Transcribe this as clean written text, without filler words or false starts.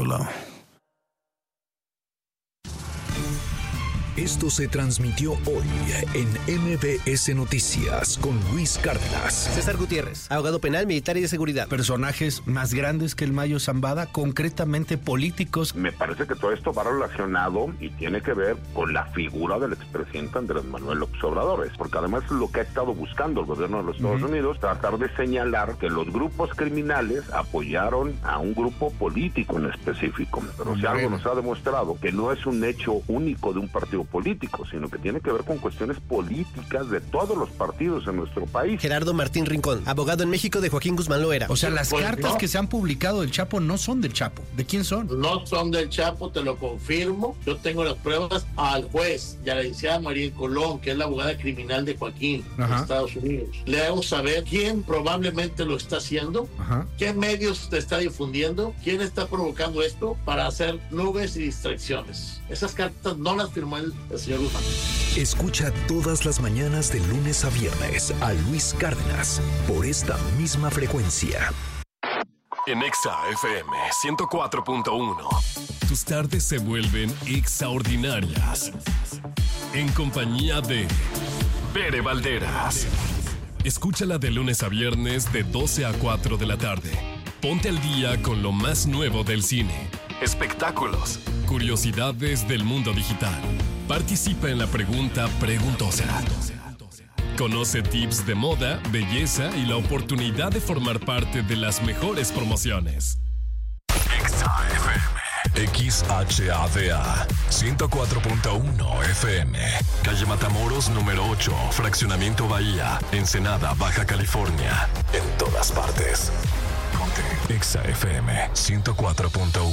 hacerlo. Esto se transmitió hoy en MBS Noticias con Luis Cárdenas. César Gutiérrez, abogado penal, militar y de seguridad. Personajes más grandes que el Mayo Zambada, concretamente políticos. Me parece que todo esto va relacionado y tiene que ver con la figura del expresidente Andrés Manuel López Obrador, porque además es lo que ha estado buscando el gobierno de los Estados Unidos, tratar de señalar que los grupos criminales apoyaron a un grupo político en específico. Pero si algo nos ha demostrado que no es un hecho único de un partido político, sino que tiene que ver con cuestiones políticas de todos los partidos en nuestro país. Gerardo Martín Rincón, abogado en México de Joaquín Guzmán Loera. O sea, las cartas que se han publicado del Chapo no son del Chapo. ¿De quién son? No son del Chapo, te lo confirmo. Yo tengo las pruebas al juez y a la licenciada María Colón, que es la abogada criminal de Joaquín de Estados Unidos. Le hago saber quién probablemente lo está haciendo, qué medios te está difundiendo, quién está provocando esto para hacer nubes y distracciones. Esas cartas no las firmó el señor Guzmán. Escucha todas las mañanas de lunes a viernes a Luis Cárdenas por esta misma frecuencia. En Exa FM 104.1. Tus tardes se vuelven extraordinarias. En compañía de Bere Valderas. Escúchala de lunes a viernes de 12 a 4 de la tarde. Ponte al día con lo más nuevo del cine, espectáculos, curiosidades del mundo digital. Participa en la pregunta preguntosa. Conoce tips de moda, belleza y la oportunidad de formar parte de las mejores promociones. XHADA 104.1 FM, calle Matamoros número 8, fraccionamiento Bahía, Ensenada, Baja California. En todas partes. Ponte XFM 104.1.